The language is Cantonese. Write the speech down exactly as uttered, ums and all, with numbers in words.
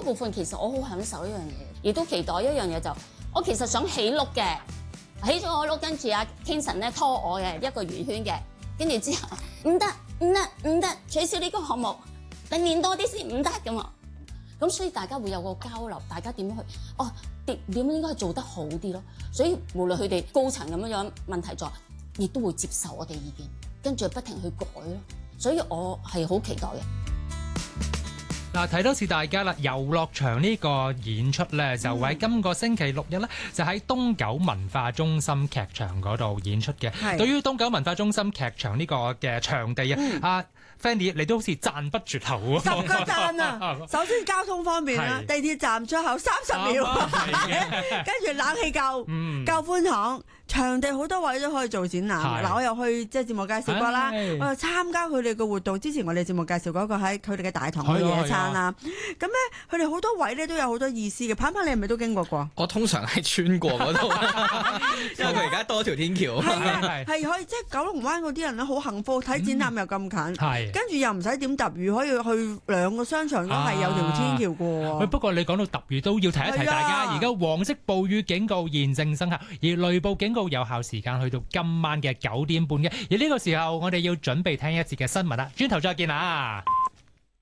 部分其實我好享受一樣嘢，亦都期待一樣嘢就，我其實想起碌嘅，起咗個碌，跟住阿 Kingston 咧拖我嘅一個圓圈嘅，跟住之後唔得唔得唔得，取消呢個項目，你練多啲先唔得咁啊！咁所以大家會有個交流，大家點樣去哦點點應該做得好啲咯。所以無論佢哋高層咁樣樣問題在，亦都會接受我哋意見，跟住不停去改咯。所以我係好期待嘅。 嗱，睇多次大家啦，遊樂場呢個演出咧，就會喺今個星期六日咧，就喺東九文化中心劇場嗰度演出嘅。 係對於東九文化中心劇場呢個嘅場地啊，阿 Fanny 你都好似讚不絕口喎。 十個讚啊！首先交通方面啦，地鐵站出口三十秒，跟住冷氣夠，夠寬敞，場地好多位都可以做展覽。嗱，我又去即係節目介紹過啦，我又參加佢哋嘅活動。之前我哋節目介紹過一個喺佢哋嘅大堂嘅野餐啦。咁咧，佢哋好多位咧都有好多意思嘅。鵬鵬，你係咪都經過過？ 我通常係穿過嗰度，因為佢而家多條天橋。 係係可以，即係九龍灣嗰啲人咧好幸福，睇展覽又咁近，跟住又唔使點揼雨，可以去兩個商場都係有條天橋嘅。 喂，不過你講到揼雨都要提一提大家，而家黃色暴雨警告現正生效，而雷暴警告有效時間去到今晚嘅九點半嘅。而呢個時候，我哋要準備聽一節嘅新聞啦，轉頭再見啦。